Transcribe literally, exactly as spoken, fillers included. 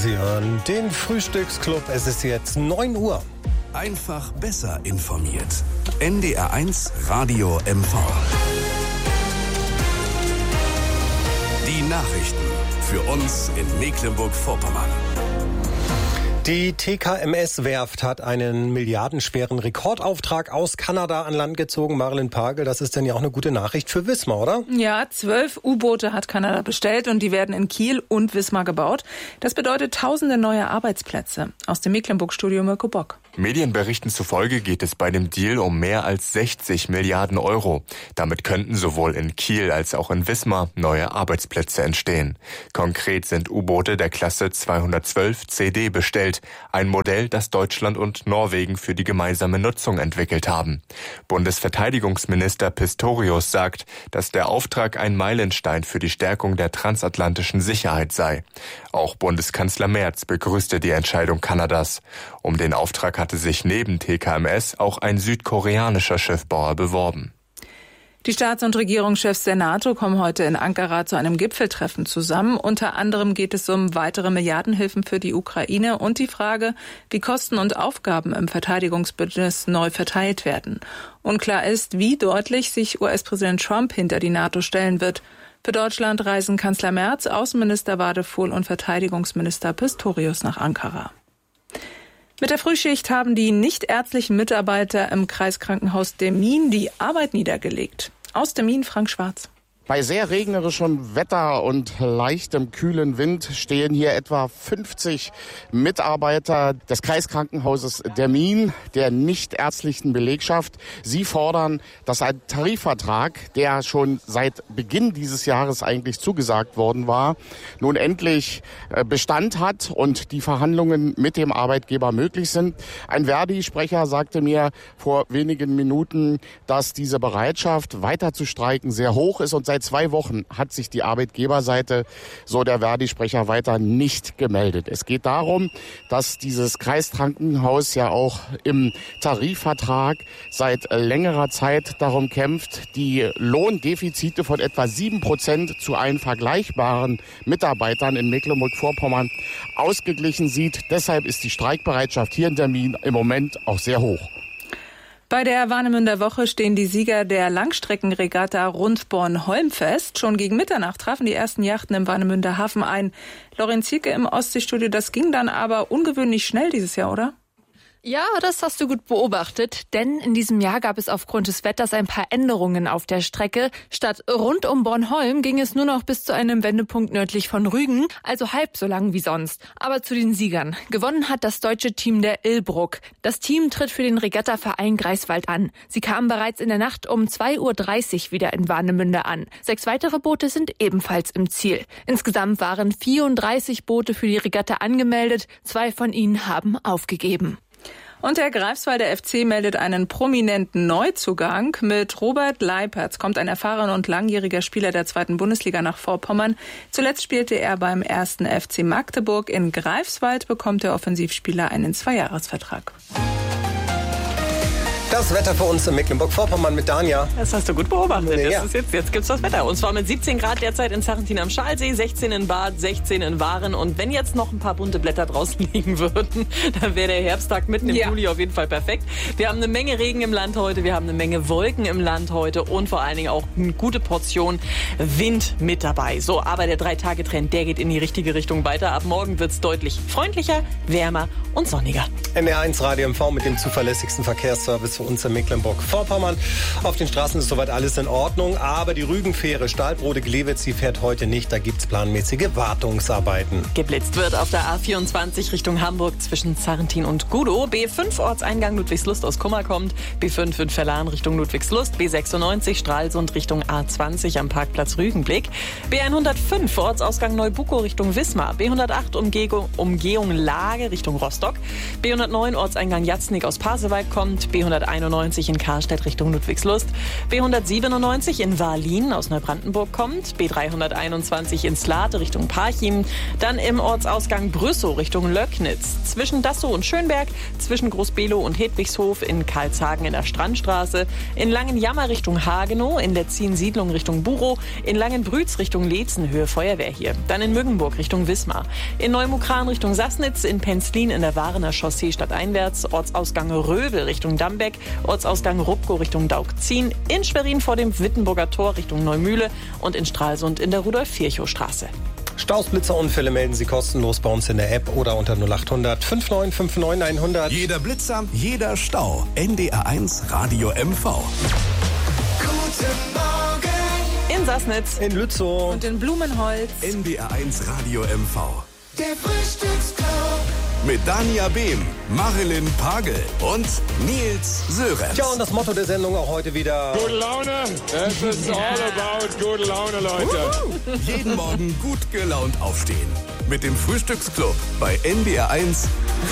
Sie hören den Frühstücksclub. Es ist jetzt neun Uhr. Einfach besser informiert. N D R eins Radio M V. Die Nachrichten für uns in Mecklenburg-Vorpommern. Die T K M S-Werft hat einen milliardenschweren Rekordauftrag aus Kanada an Land gezogen. Marilyn Pagel, das ist denn ja auch eine gute Nachricht für Wismar, oder? Ja, zwölf U-Boote hat Kanada bestellt und die werden in Kiel und Wismar gebaut. Das bedeutet tausende neue Arbeitsplätze. Aus dem Mecklenburg-Studio Mirko Bock. Medienberichten zufolge geht es bei dem Deal um mehr als sechzig Milliarden Euro. Damit könnten sowohl in Kiel als auch in Wismar neue Arbeitsplätze entstehen. Konkret sind U-Boote der Klasse zweihundertzwölf C D bestellt, ein Modell, das Deutschland und Norwegen für die gemeinsame Nutzung entwickelt haben. Bundesverteidigungsminister Pistorius sagt, dass der Auftrag ein Meilenstein für die Stärkung der transatlantischen Sicherheit sei. Auch Bundeskanzler Merz begrüßte die Entscheidung Kanadas. Um den Auftrag hatte sich neben T K M S auch ein südkoreanischer Schiffbauer beworben. Die Staats- und Regierungschefs der NATO kommen heute in Ankara zu einem Gipfeltreffen zusammen. Unter anderem geht es um weitere Milliardenhilfen für die Ukraine und die Frage, wie Kosten und Aufgaben im Verteidigungsbündnis neu verteilt werden. Unklar ist, wie deutlich sich U S-Präsident Trump hinter die NATO stellen wird. Für Deutschland reisen Kanzler Merz, Außenminister Wadefuhl und Verteidigungsminister Pistorius nach Ankara. Mit der Frühschicht haben die nichtärztlichen Mitarbeiter im Kreiskrankenhaus Demmin die Arbeit niedergelegt. Aus Demmin Frank Schwarz. Bei sehr regnerischem Wetter und leichtem kühlen Wind stehen hier etwa fünfzig Mitarbeiter des Kreiskrankenhauses Demmin, der nichtärztlichen Belegschaft. Sie fordern, dass ein Tarifvertrag, der schon seit Beginn dieses Jahres eigentlich zugesagt worden war, nun endlich Bestand hat und die Verhandlungen mit dem Arbeitgeber möglich sind. Ein Verdi-Sprecher sagte mir vor wenigen Minuten, dass diese Bereitschaft, weiter zu streiken, sehr hoch ist und seit zwei Wochen hat sich die Arbeitgeberseite, so der Verdi-Sprecher, weiter nicht gemeldet. Es geht darum, dass dieses Kreiskrankenhaus ja auch im Tarifvertrag seit längerer Zeit darum kämpft, die Lohndefizite von etwa sieben Prozent zu allen vergleichbaren Mitarbeitern in Mecklenburg-Vorpommern ausgeglichen sieht. Deshalb ist die Streikbereitschaft hier in Demmin im Moment auch sehr hoch. Bei der Warnemünder Woche stehen die Sieger der Langstreckenregatta rund Bornholm fest. Schon gegen Mitternacht trafen die ersten Yachten im Warnemünder Hafen ein. Lorenz Zielke im Ostseestudio, das ging dann aber ungewöhnlich schnell dieses Jahr, oder? Ja, das hast du gut beobachtet, denn in diesem Jahr gab es aufgrund des Wetters ein paar Änderungen auf der Strecke. Statt rund um Bornholm ging es nur noch bis zu einem Wendepunkt nördlich von Rügen, also halb so lang wie sonst. Aber zu den Siegern. Gewonnen hat das deutsche Team der Illbruck. Das Team tritt für den Regattaverein Greifswald an. Sie kamen bereits in der Nacht um zwei Uhr dreißig wieder in Warnemünde an. Sechs weitere Boote sind ebenfalls im Ziel. Insgesamt waren vierunddreißig Boote für die Regatta angemeldet. Zwei von ihnen haben aufgegeben. Und der Greifswalder F C meldet einen prominenten Neuzugang. Mit Robert Leipertz kommt ein erfahrener und langjähriger Spieler der zweiten Bundesliga nach Vorpommern. Zuletzt spielte er beim ersten F C Magdeburg. In Greifswald bekommt der Offensivspieler einen Zweijahresvertrag. Das Wetter für uns in Mecklenburg-Vorpommern mit Dania. Das hast du gut beobachtet. Ja. Das ist jetzt jetzt gibt's das Wetter. Und zwar mit siebzehn Grad derzeit in Sarrentin am Schalsee, sechzehn in Bad, sechzehn in Waren. Und wenn jetzt noch ein paar bunte Blätter draußen liegen würden, dann wäre der Herbsttag mitten im ja. Juli auf jeden Fall perfekt. Wir haben eine Menge Regen im Land heute, wir haben eine Menge Wolken im Land heute und vor allen Dingen auch eine gute Portion Wind mit dabei. So, aber der Drei-Tage-Trend, der geht in die richtige Richtung weiter. Ab morgen wird's deutlich freundlicher, wärmer und sonniger. N D R eins Radio M V mit dem zuverlässigsten Verkehrsservice für uns in Mecklenburg-Vorpommern. Auf den Straßen ist soweit alles in Ordnung, aber die Rügenfähre Stahlbrode-Glewitz, die fährt heute nicht. Da gibt's planmäßige Wartungsarbeiten. Geblitzt wird auf der A vierundzwanzig Richtung Hamburg zwischen Sarrentin und Gudow. B fünf Ortseingang Ludwigslust aus Kummer kommt. B fünf in Verlan Richtung Ludwigslust. B sechsundneunzig Stralsund Richtung A zwanzig am Parkplatz Rügenblick. B hundertfünf Ortsausgang Neubukow Richtung Wismar. B hundertacht Umgehung, Umgehung Lage Richtung Rostock. B hundertneun Ortseingang Jatznik aus Pasewalk kommt. B hunderteins hunderteinundneunzig in Karstedt Richtung Ludwigslust, B hundertsiebenundneunzig in Wahllien aus Neubrandenburg kommt, B dreihunderteinundzwanzig in Slate Richtung Parchim, dann im Ortsausgang Brüssow Richtung Löcknitz, zwischen Dassow und Schönberg, zwischen Großbelow und Hedwigshof, in Karlshagen in der Strandstraße, in Langenjammer Richtung Hagenow, in der Ziensiedlung Richtung Burow, in Langenbrütz Richtung Leetzen, Höhe Feuerwehr hier, dann in Müggenburg Richtung Wismar, in Neumukran Richtung Sassnitz, in Penzlin in der Warener Chaussee stadteinwärts, Ortsausgang Röbel Richtung Dambeck, Ortsausgang Rupkow Richtung Daugzien, in Schwerin vor dem Wittenburger Tor Richtung Neumühle und in Stralsund in der Rudolf-Virchow-Straße. Staus, Blitzer, Unfälle melden Sie kostenlos bei uns in der App oder unter null acht hundert fünfundneunzig neunundfünfzig hundert. Jeder Blitzer, jeder Stau. N D R eins Radio M V. Guten Morgen In Sassnitz, In Lützow Und in Blumenholz. N D R eins Radio M V. der Frühstücksclub. Mit Dania Behm, Marilyn Pagel und Nils Sörenz. Tja, und das Motto der Sendung auch heute wieder. Gute Laune, es ist all about gute Laune, Leute. Jeden Morgen gut gelaunt aufstehen. Mit dem Frühstücksclub bei N D R eins